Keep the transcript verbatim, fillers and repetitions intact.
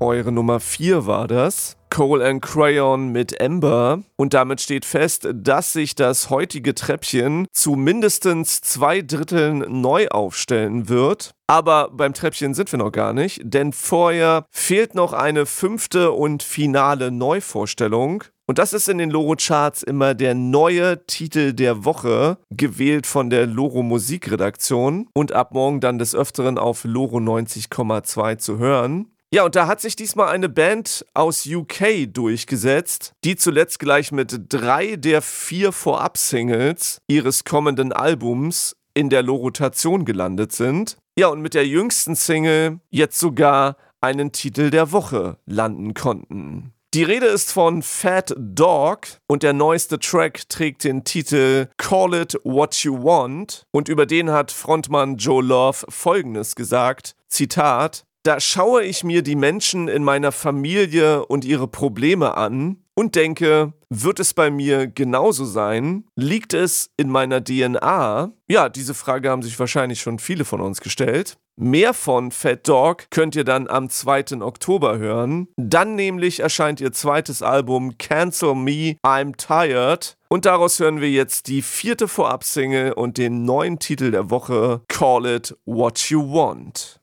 Eure Nummer vier war das. Coal and Crayon mit Ember. Und damit steht fest, dass sich das heutige Treppchen zu mindestens zwei Dritteln neu aufstellen wird. Aber beim Treppchen sind wir noch gar nicht, denn vorher fehlt noch eine fünfte und finale Neuvorstellung. Und das ist in den Loro-Charts immer der neue Titel der Woche, gewählt von der Loro Musikredaktion und ab morgen dann des Öfteren auf Loro neunzig Komma zwei zu hören. Ja, und da hat sich diesmal eine Band aus U K durchgesetzt, die zuletzt gleich mit drei der vier Vorab-Singles ihres kommenden Albums in der Loro-Rotation gelandet sind. Ja, und mit der jüngsten Single jetzt sogar einen Titel der Woche landen konnten. Die Rede ist von Fat Dog und der neueste Track trägt den Titel Call It What You Want und über den hat Frontmann Joe Love Folgendes gesagt, Zitat: Da schaue ich mir die Menschen in meiner Familie und ihre Probleme an und denke, wird es bei mir genauso sein? Liegt es in meiner D N A? Ja, diese Frage haben sich wahrscheinlich schon viele von uns gestellt. Mehr von Fat Dog könnt ihr dann am zweiten Oktober hören. Dann nämlich erscheint ihr zweites Album Cancel Me, I'm Tired. Und daraus hören wir jetzt die vierte Vorab-Single und den neuen Titel der Woche Call It What You Want.